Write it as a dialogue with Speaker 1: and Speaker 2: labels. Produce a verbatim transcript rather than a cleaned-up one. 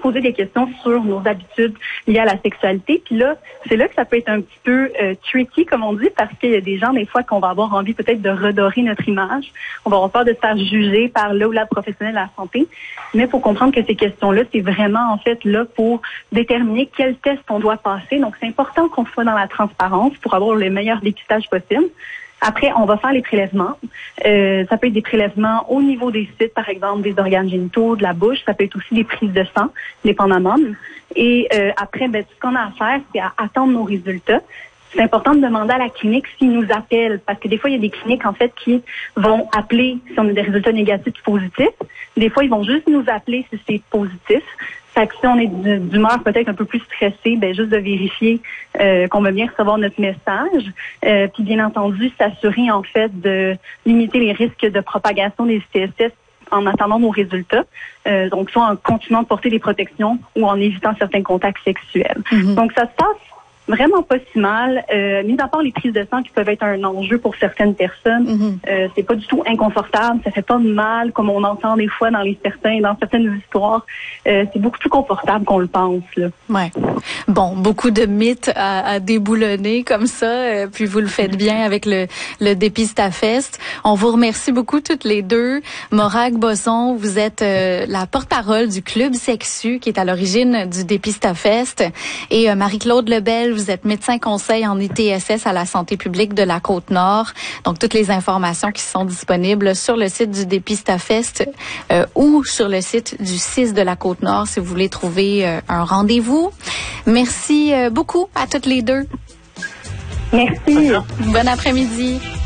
Speaker 1: poser des questions sur nos habitudes liées à la sexualité. Puis là, c'est là que ça peut être un petit peu euh, tricky, comme on dit, parce qu'il y a des gens, des fois, qu'on va avoir envie peut-être de redorer notre image. On va avoir peur de se faire juger par là ou la professionnelle de la santé. Mais il faut comprendre que ces questions-là, c'est vraiment, en fait, là pour déterminer quel test on doit passer. Donc, c'est important qu'on soit dans la transparence pour avoir le meilleur dépistage possible. Après, on va faire les prélèvements. Euh, ça peut être des prélèvements au niveau des sites, par exemple, des organes génitaux, de la bouche. Ça peut être aussi des prises de sang, dépendamment. Et euh, après, ben, tout ce qu'on a à faire, c'est à attendre nos résultats. C'est important de demander à la clinique s'ils nous appellent, parce que des fois, il y a des cliniques, en fait, qui vont appeler si on a des résultats négatifs ou positifs. Des fois, ils vont juste nous appeler si c'est positif. Fait que si on est d'humeur peut-être un peu plus stressée, ben juste de vérifier euh, qu'on va bien recevoir notre message. Euh, puis bien entendu, s'assurer en fait de limiter les risques de propagation des C S S en attendant nos résultats. Euh, donc soit en continuant de porter des protections ou en évitant certains contacts sexuels. Mm-hmm. Donc ça se passe vraiment pas si mal, euh, mis à part les prises de sang qui peuvent être un enjeu pour certaines personnes. Mm-hmm. Euh, c'est pas du tout inconfortable, ça fait pas mal comme on entend des fois dans les certains, dans certaines histoires. Euh, c'est beaucoup plus confortable qu'on le pense, là.
Speaker 2: Ouais. Bon, beaucoup de mythes à, à déboulonner comme ça, euh, puis vous le faites bien avec le, le Dépistafest. On vous remercie beaucoup toutes les deux. Morag Bosson, vous êtes euh, la porte-parole du Club Sexu qui est à l'origine du Dépistafest, et euh, Marie-Claude Lebel, vous êtes médecin conseil en I T S S à la santé publique de la Côte-Nord. Donc, toutes les informations qui sont disponibles sur le site du Dépistafest euh, ou sur le site du C I S de la Côte-Nord si vous voulez trouver euh, un rendez-vous. Merci euh, beaucoup à toutes les deux.
Speaker 1: Merci.
Speaker 2: Bon après-midi.